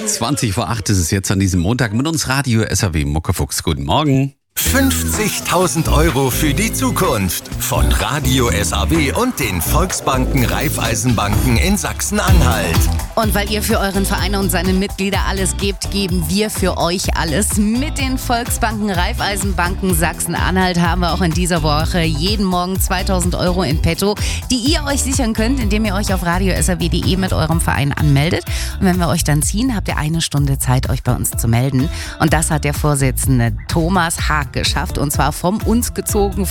20:08 ist es jetzt an diesem Montag mit uns Radio SAW Muckefuchs. Guten Morgen. 50.000 € für die Zukunft von Radio SAW und den Volksbanken Raiffeisenbanken in Sachsen-Anhalt. Und weil ihr für euren Verein und seine Mitglieder alles gebt, geben wir für euch alles. Mit den Volksbanken Raiffeisenbanken Sachsen-Anhalt haben wir auch in dieser Woche jeden Morgen 2.000 € in petto, die ihr euch sichern könnt, indem ihr euch auf radiosaw.de mit eurem Verein anmeldet. Und wenn wir euch dann ziehen, habt ihr 1 Stunde Zeit, euch bei uns zu melden. Und das hat der Vorsitzende Thomas Haag geschafft, und zwar von uns gezogenen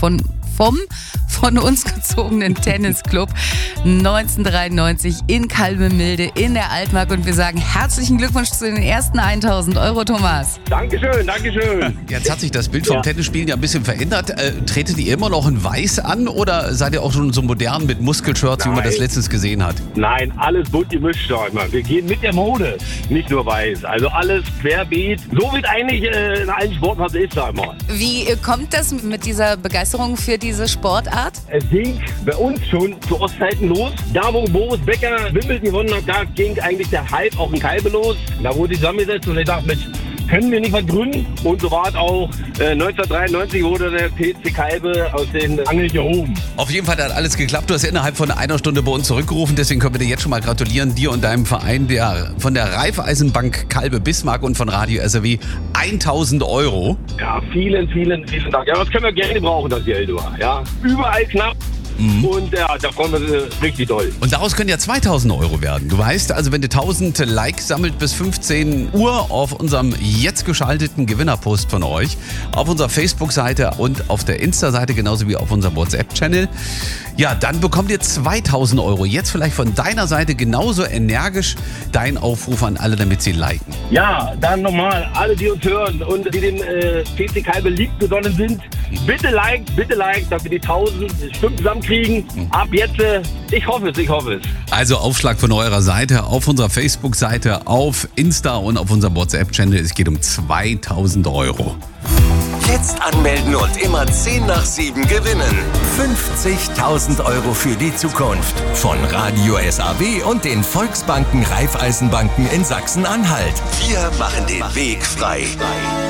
Tennisclub 1993 in Kalbemilde in der Altmark, und wir sagen herzlichen Glückwunsch zu den ersten 1.000 €, Thomas. Dankeschön. Jetzt hat sich das Bild vom Tennisspielen ja ein bisschen verändert. Tretet ihr immer noch in Weiß an oder seid ihr auch schon so modern mit Muskelshirts, wie man das letztens gesehen hat? Nein, alles bunt gemischt, sag ich mal. Wir gehen mit der Mode, nicht nur weiß. Also alles querbeet. So wie es eigentlich in allen Sportarten ist, sag ich mal. Wie kommt das mit dieser Begeisterung für diese Sportart? Es ging bei uns schon zu Ostzeiten los. Da, wo Boris Becker Wimbledon gewonnen hat, da ging eigentlich der Hype auch in Kalbe los. Da wurde ich zusammengesetzt und ich dachte, Mensch, können wir nicht was gründen? Und so war es auch. 1993 wurde der PC Kalbe aus den Angeln gehoben. Auf jeden Fall hat alles geklappt. Du hast ja innerhalb von 1 Stunde bei uns zurückgerufen. Deswegen können wir dir jetzt schon mal gratulieren, dir und deinem Verein, von der Raiffeisenbank Kalbe Bismarck und von Radio SAW 1.000 €. Ja, vielen Dank. Ja, das können wir gerne brauchen, das Geld. Ja, überall knapp. Und ja, da freuen wir uns richtig doll. Und daraus können ja 2.000 € werden. Du weißt, also wenn du 1.000 Likes sammelt bis 15 Uhr auf unserem jetzt geschalteten Gewinnerpost von euch, auf unserer Facebook-Seite und auf der Insta-Seite, genauso wie auf unserem WhatsApp-Channel, ja, dann bekommt ihr 2.000 €. Jetzt vielleicht von deiner Seite genauso energisch dein Aufruf an alle, damit sie liken. Ja, dann nochmal, alle, die uns hören und die dem PC Kalbe liebgesonnen sind, bitte like, dass wir die 1.000 Stimmen zusammenkriegen. Ab jetzt, ich hoffe es. Also Aufschlag von eurer Seite, auf unserer Facebook-Seite, auf Insta und auf unserem WhatsApp-Channel. Es geht um 2.000 €. Jetzt anmelden und immer 10 nach 7 gewinnen. 50.000 € für die Zukunft von Radio SAW und den Volksbanken Raiffeisenbanken in Sachsen-Anhalt. Wir machen den Weg frei.